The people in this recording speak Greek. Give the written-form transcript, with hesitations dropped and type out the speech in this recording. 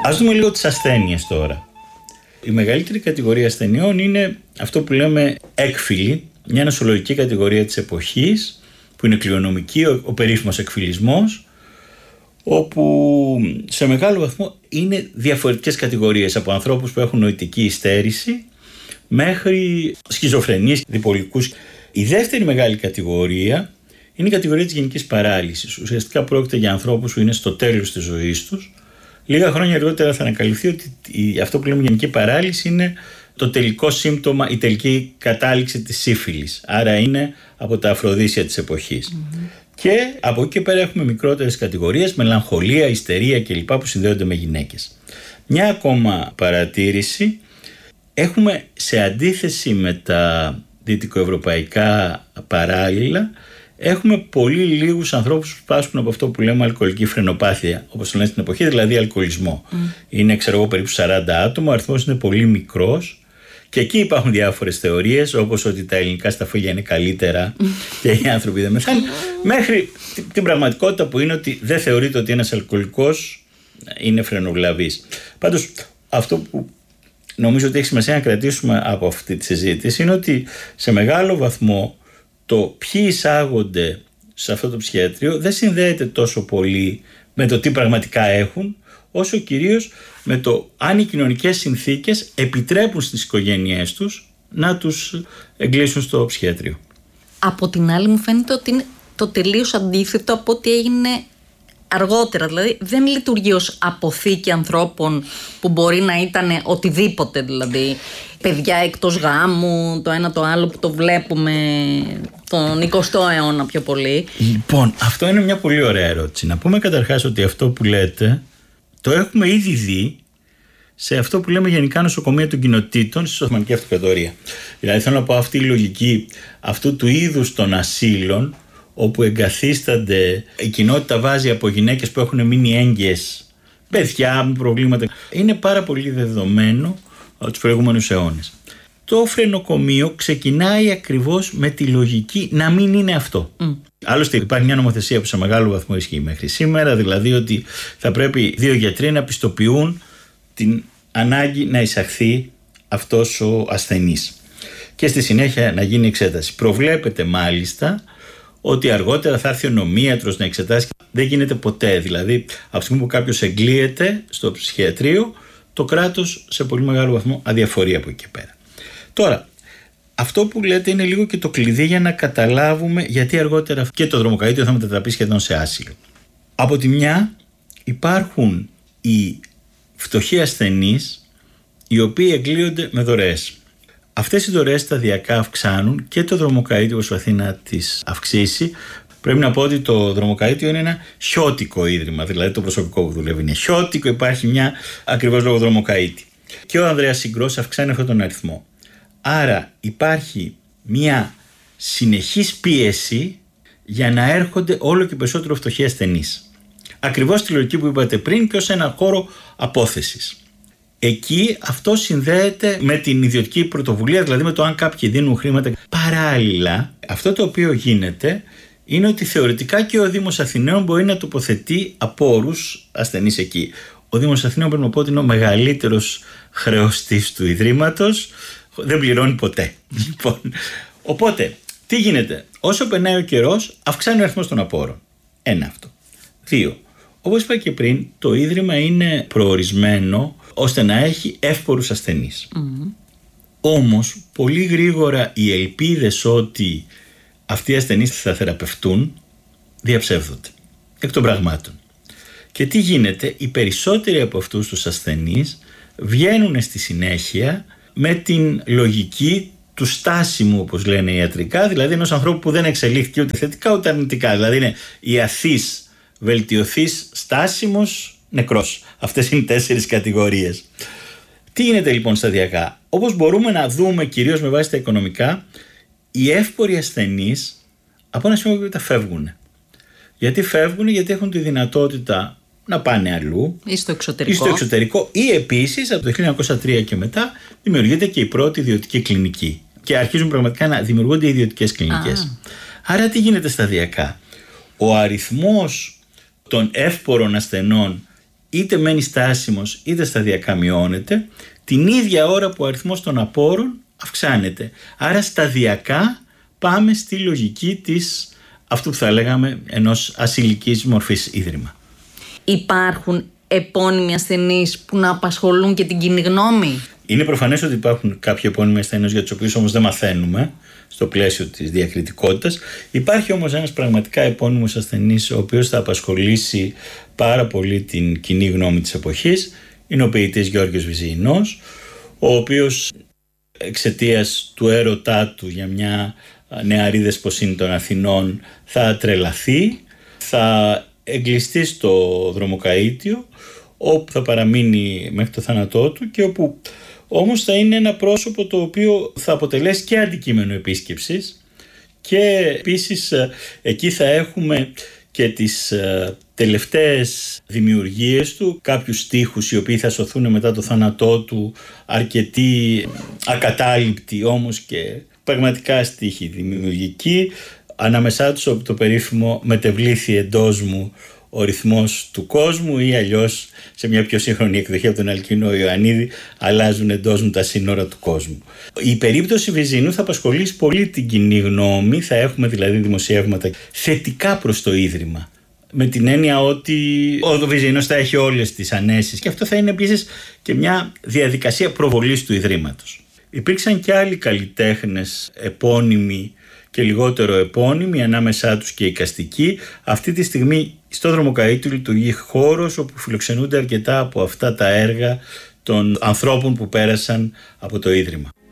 Ας δούμε λίγο τις ασθένειες τώρα. Η μεγαλύτερη κατηγορία ασθενειών είναι αυτό που λέμε έκφυλοι, μια νοσολογική κατηγορία της εποχής, που είναι κληρονομική, ο περίφημος εκφυλισμός, όπου σε μεγάλο βαθμό είναι διαφορετικές κατηγορίες, από ανθρώπους που έχουν νοητική υστέρηση μέχρι σχιζοφρενείς, διπολικούς. Η δεύτερη μεγάλη κατηγορία είναι η κατηγορία της γενικής παράλυσης. Ουσιαστικά πρόκειται για ανθρώπους που είναι στο τέλος της ζωής τους. Λίγα χρόνια αργότερα θα ανακαλυφθεί ότι αυτό που λέμε γενική παράλυση είναι το τελικό σύμπτωμα, η τελική κατάληξη της σύφυλης. Άρα είναι από τα αφροδίσια της εποχής. Και από εκεί και πέρα έχουμε μικρότερες κατηγορίες, μελαγχολία, ιστερία κλπ. Που συνδέονται με γυναίκες. Μια ακόμα παρατήρηση, έχουμε σε αντίθεση με τα δυτικοευρωπαϊκά παράλληλα, έχουμε πολύ λίγους ανθρώπους που πάσχουν από αυτό που λέμε αλκοολική φρενοπάθεια, όπως το λένε στην εποχή, δηλαδή αλκοολισμό. Είναι, περίπου 40 άτομα, ο αριθμός είναι πολύ μικρός. Και εκεί υπάρχουν διάφορες θεωρίες, όπως ότι τα ελληνικά σταφύλια είναι καλύτερα και οι άνθρωποι δεν μεθάνουν, μέχρι την πραγματικότητα που είναι ότι δεν θεωρείται ότι ένας αλκοολικός είναι φρενοβλαβής. Πάντως, αυτό που νομίζω ότι έχει σημασία να κρατήσουμε από αυτή τη συζήτηση είναι ότι σε μεγάλο βαθμό το ποιοι εισάγονται σε αυτό το ψυχιατρίο δεν συνδέεται τόσο πολύ με το τι πραγματικά έχουν, όσο κυρίως με το αν οι κοινωνικές συνθήκες επιτρέπουν στις οικογένειές τους να τους εγκλήσουν στο ψυχιατρίο. Από την άλλη μου φαίνεται ότι είναι το τελείως αντίθετο από ό,τι έγινε αργότερα. Δηλαδή δεν λειτουργεί ως αποθήκη ανθρώπων που μπορεί να ήταν οτιδήποτε, δηλαδή παιδιά εκτός γάμου, το ένα το άλλο που το βλέπουμε τον 20ο αιώνα πιο πολύ. Λοιπόν, αυτό είναι μια πολύ ωραία ερώτηση. Να πούμε καταρχάς ότι αυτό που λέτε το έχουμε ήδη δει σε αυτό που λέμε γενικά νοσοκομεία των κοινοτήτων στη Οθωμανική Αυτοκρατορία. Δηλαδή θέλω να πω αυτή η λογική αυτού του είδους των ασύλων, όπου εγκαθίστανται, η κοινότητα βάζει από γυναίκες που έχουν μείνει έγκυες, παιδιά με προβλήματα, είναι πάρα πολύ δεδομένο από τους προηγούμενους αιώνες. Το φρενοκομείο ξεκινάει ακριβώς με τη λογική να μην είναι αυτό. Άλλωστε υπάρχει μια νομοθεσία που σε μεγάλο βαθμό ισχύει μέχρι σήμερα, δηλαδή ότι θα πρέπει 2 γιατροί να πιστοποιούν την ανάγκη να εισαχθεί αυτός ο ασθενής και στη συνέχεια να γίνει εξέταση. Προβλέπεται μάλιστα ότι αργότερα θα έρθει ο νομίατρος να εξετάσει. Δεν γίνεται ποτέ, δηλαδή από τη στιγμή που κάποιος εγκλείεται στο ψυχιατρίο, το κράτος σε πολύ μεγάλο βαθμό αδιαφορεί από εκεί και πέρα. Τώρα, αυτό που λέτε είναι λίγο και το κλειδί για να καταλάβουμε γιατί αργότερα και το δρομοκαΐτιο θα μετατραπεί σχεδόν σε άσυλο. Από τη μια υπάρχουν οι φτωχοί ασθενείς οι οποίοι εγκλείονται με δωρεές. Αυτές οι δωρεές σταδιακά αυξάνουν και το δρομοκαΐτιο προσπαθεί να τις αυξήσει. Πρέπει να πω ότι το δρομοκαΐτιο είναι ένα χιώτικο ίδρυμα, δηλαδή το προσωπικό που δουλεύει είναι χιώτικο, υπάρχει μια ακριβώς λόγω δρομοκαΐτη. Και ο Ανδρέας Συγκρός αυξάνει αυτόν τον αριθμό. Άρα υπάρχει μια συνεχής πίεση για να έρχονται όλο και περισσότερο φτωχοί ασθενείς. Ακριβώς τη λογική που είπατε πριν και ως ένα χώρο απόθεσης. Εκεί αυτό συνδέεται με την ιδιωτική πρωτοβουλία, δηλαδή με το αν κάποιοι δίνουν χρήματα. Παράλληλα, αυτό το οποίο γίνεται είναι ότι θεωρητικά και ο Δήμος Αθηναίων μπορεί να τοποθετεί απόρους ασθενείς εκεί. Ο Δήμος Αθηναίων πρέπει να πω ότι είναι ο μεγαλύτερος χρεωστής του Ιδρύματος, δεν πληρώνει ποτέ. Λοιπόν, οπότε, τι γίνεται? Όσο περνάει ο καιρός, αυξάνει ο αριθμός των απόρων. Ένα αυτό. 2. Όπως είπα και πριν, το Ίδρυμα είναι προορισμένο ώστε να έχει εύπορους ασθενείς. Όμως, πολύ γρήγορα οι ελπίδες ότι αυτοί οι ασθενείς θα θεραπευτούν διαψεύδονται εκ των πραγμάτων. Και τι γίνεται? Οι περισσότεροι από αυτούς τους ασθενείς βγαίνουν στη συνέχεια με την λογική του στάσιμου, όπως λένε ιατρικά, δηλαδή ενός ανθρώπου που δεν εξελίχθηκε ούτε θετικά ούτε αρνητικά. Δηλαδή είναι ιαθής, βελτιωθής, στάσιμος, νεκρός. Αυτές είναι οι 4 κατηγορίες. Τι γίνεται λοιπόν σταδιακά? Όπως μπορούμε να δούμε κυρίως με βάση τα οικονομικά, οι εύποροι ασθενείς από ένα σημείο που φεύγουν. Γιατί φεύγουν? Γιατί έχουν τη δυνατότητα να πάνε αλλού ή στο εξωτερικό. Ή επίσης από το 1903 και μετά δημιουργείται και η πρώτη ιδιωτική κλινική και αρχίζουν πραγματικά να δημιουργούνται ιδιωτικές κλινικές. Άρα τι γίνεται σταδιακά? Ο αριθμός των εύπορων ασθενών είτε μένει στάσιμος είτε σταδιακά μειώνεται, την ίδια ώρα που ο αριθμός των απόρων αυξάνεται. Άρα σταδιακά πάμε στη λογική της, αυτού που θα λέγαμε, ενός ασυλικής μορφής ίδρυμα. Υπάρχουν επώνυμοι ασθενείς που να απασχολούν και την κοινή γνώμη? Είναι προφανές ότι υπάρχουν κάποιοι επώνυμοι ασθενείς για τους οποίους όμως δεν μαθαίνουμε στο πλαίσιο της διακριτικότητας. Υπάρχει όμως ένας πραγματικά επώνυμος ασθενής ο οποίος θα απασχολήσει πάρα πολύ την κοινή γνώμη της εποχής. Είναι ο ποιητής Γιώργος Βυζεϊνός, ο οποίος εξαιτίας του έρωτά του για μια νεαρή δεσποσίνη των Αθηνών θα τρελαθεί, θα εγκλειστεί στο δρομοκαΐτιο, όπου θα παραμείνει μέχρι το θάνατό του και όπου όμως θα είναι ένα πρόσωπο το οποίο θα αποτελέσει και αντικείμενο επίσκεψης, και επίσης εκεί θα έχουμε και τις τελευταίες δημιουργίες του, κάποιους στίχους οι οποίοι θα σωθούν μετά το θάνατό του, αρκετοί ακατάληπτοι όμως και πραγματικά στίχοι δημιουργικοί, ανάμεσά τους το περίφημο «Μετεβλήθη εντός μου ο ρυθμός του κόσμου», ή αλλιώς σε μια πιο σύγχρονη εκδοχή από τον Αλκίνο Ιωαννίδη, «Αλλάζουν εντός μου τα σύνορα του κόσμου». Η περίπτωση Βυζεϊνού θα απασχολήσει πολύ την κοινή γνώμη, θα έχουμε δηλαδή δημοσιεύματα θετικά προς το ίδρυμα, με την έννοια ότι ο Βυζεϊνός θα έχει όλες τις ανέσεις, και αυτό θα είναι επίσης και μια διαδικασία προβολής του ιδρύματος. Υπήρξαν και άλλοι καλλιτέχνες επώνυμοι και λιγότερο επώνυμοι, ανάμεσά τους και εικαστικοί. Αυτή τη στιγμή στο δρομοκαΐτιο λειτουργεί χώρος όπου φιλοξενούνται αρκετά από αυτά τα έργα των ανθρώπων που πέρασαν από το ίδρυμα.